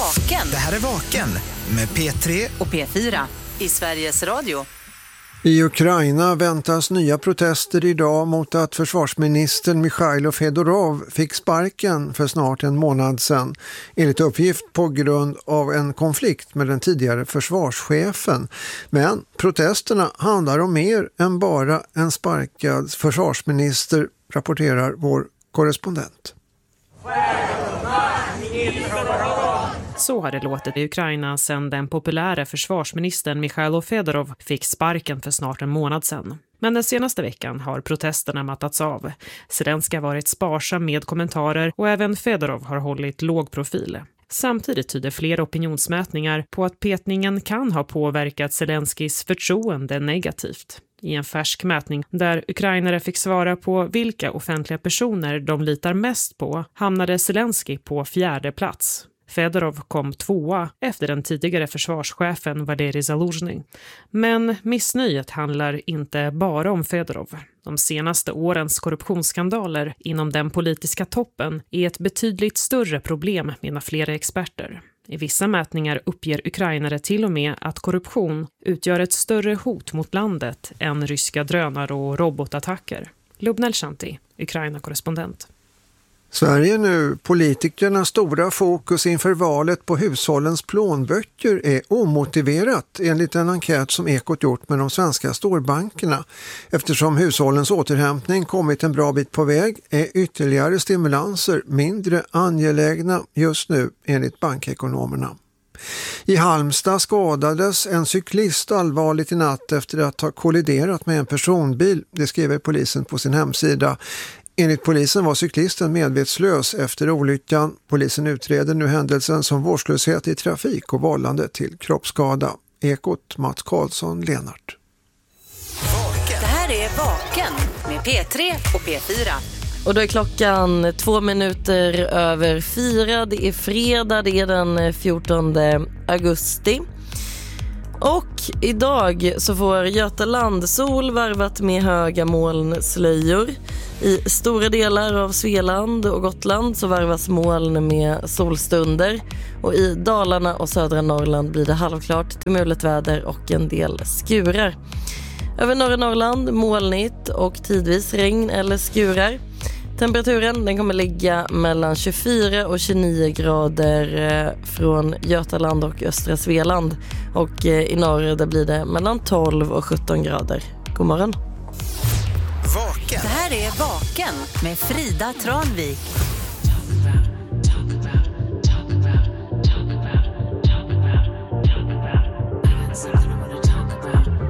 Vaken. Det här är Vaken med P3 och P4 i Sveriges Radio. I Ukraina väntas nya protester idag mot att försvarsministern Mikhailo Fedorov fick sparken för snart en månad sedan, enligt uppgift på grund av en konflikt med den tidigare försvarschefen. Men protesterna handlar om mer än bara en sparkad försvarsminister, rapporterar vår korrespondent. Så har det låtit i Ukraina sedan den populära försvarsministern Mikhailo Fedorov fick sparken för snart en månad sedan. Men den senaste veckan har protesterna mattats av. Zelenskyj har varit sparsam med kommentarer och även Fedorov har hållit låg profil. Samtidigt tyder flera opinionsmätningar på att petningen kan ha påverkat Zelenskyjs förtroende negativt. I en färsk mätning där ukrainare fick svara på vilka offentliga personer de litar mest på hamnade Zelenskyj på 4:e plats. Fedorov kom 2:a efter den tidigare försvarschefen Valerij Zaluzhny. Men missnöjet handlar inte bara om Fedorov. De senaste årens korruptionsskandaler inom den politiska toppen är ett betydligt större problem, menar flera experter. I vissa mätningar uppger ukrainare till och med att korruption utgör ett större hot mot landet än ryska drönare och robotattacker. Lubna Elshanti, Ukraina-korrespondent. Sverige nu, politikernas stora fokus inför valet på hushållens plånböcker är omotiverat enligt en enkät som Ekot gjort med de svenska storbankerna. Eftersom hushållens återhämtning kommit en bra bit på väg är ytterligare stimulanser mindre angelägna just nu enligt bankekonomerna. I Halmstad skadades en cyklist allvarligt i natt efter att ha kolliderat med en personbil, det skriver polisen på sin hemsida. Enligt polisen var cyklisten medvetslös efter olyckan. Polisen utreder nu händelsen som vårdslöshet i trafik och vållande till kroppsskada. Ekot, Mats Karlsson, Lenart. Det här är Vaken med P3 och P4. Och då är klockan 2 minuter över 4. Det är fredag, det är den 14 augusti. Och idag så får Götaland sol varvat med höga molnslöjor. I stora delar av Svealand och Gotland så varvas moln med solstunder. Och i Dalarna och södra Norrland blir det halvklart till mulet väder och en del skurar. Över norra Norrland molnigt och tidvis regn eller skurar. Temperaturen den kommer ligga mellan 24 och 29 grader från Götaland och östra Svealand. Och i norr där blir det mellan 12 och 17 grader. God morgon. Vaken. Det här är Vaken med Frida Tranvik.